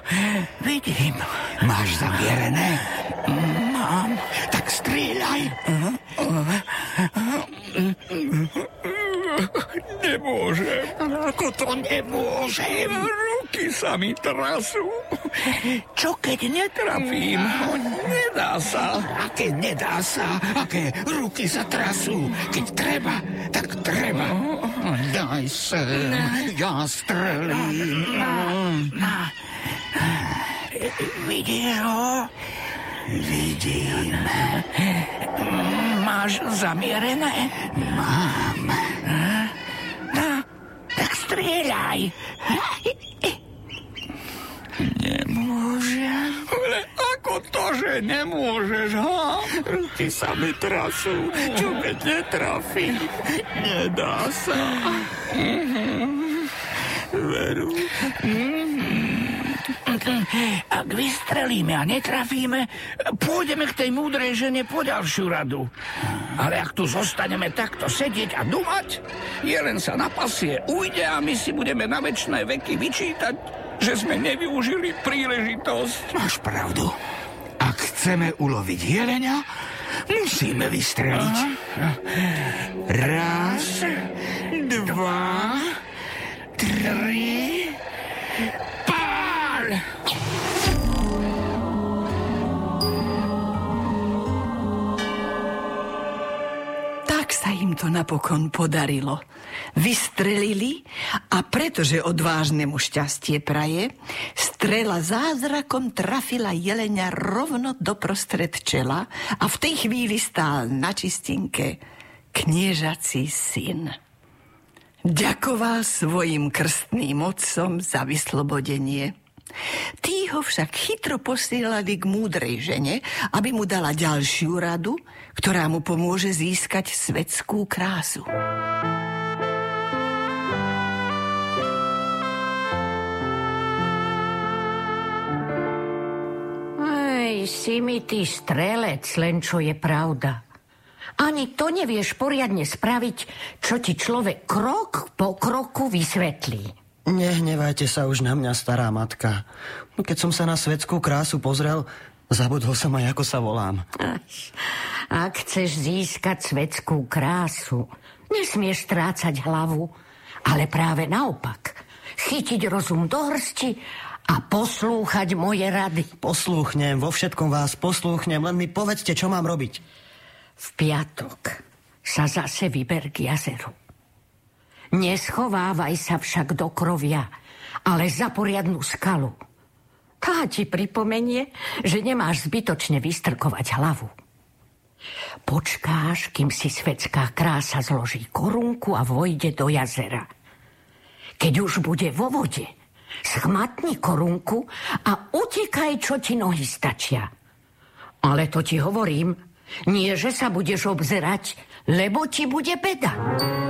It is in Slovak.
Vidím. Máš zamierené? Mám. Tak strieľaj. Nemôžem. Ako to nemôžem? Ruky sa mi trasú. Čo keď netrafím? Nedá sa. Aké nedá sa? Aké ruky sa trasú? Keď treba, tak treba. Daj sem, ja strelím. Vidíš ho? Vidím. Máš zamierené? Mám. No, tak strieľaj. Nemôžem. Ale ako to, že nemôžeš, ha? Ruky sa mi trasú. Čo keď netrafím? Nedá sa. Veru. Ak vystrelíme a netrafíme, pôjdeme k tej múdrej žene po ďalšiu radu. Ale ak tu zostaneme takto sedieť a dumať, jelen sa napasie, ujde a my si budeme na večné veky vyčítať, že sme nevyužili príležitosť. Máš pravdu. Ak chceme uloviť jelenia, musíme vystreliť. Raz, dva, tri... Pál! Tak sa im to napokon podarilo. Vystrelili a pretože odvážnemu šťastie praje, strela zázrakom trafila jelenia rovno doprostred čela a v tej chvíli stál na čistinke kniežací syn. Ďakoval svojim krstným otcom za vyslobodenie. Tí ho však chytro posielali k múdrej žene, aby mu dala ďalšiu radu, ktorá mu pomôže získať svetskú krásu. Si mi ty strelec, len čo je pravda. Ani to nevieš poriadne spraviť, čo ti človek krok po kroku vysvetlí. Nehnevajte sa už na mňa, stará matka. Keď som sa na svetskú krásu pozrel, zabudol som aj, ako sa volám. Ak chceš získať svetskú krásu, nesmieš strácať hlavu, ale práve naopak. Chytiť rozum do hrsti a poslúchať moje rady. Poslúchnem, vo všetkom vás poslúchnem, len mi povedzte, čo mám robiť. V piatok sa zase vyber k jazeru. Neschovávaj sa však do krovia, ale za poriadnu skalu. Tá ti pripomenie, že nemáš zbytočne vystrkovať hlavu. Počkáš, kým si svetská krása zloží korunku a vojde do jazera. Keď už bude vo vode, schmatni korunku a utekaj, čo ti nohy stačia. Ale to ti hovorím, nie, že sa budeš obzerať, lebo ti bude beda.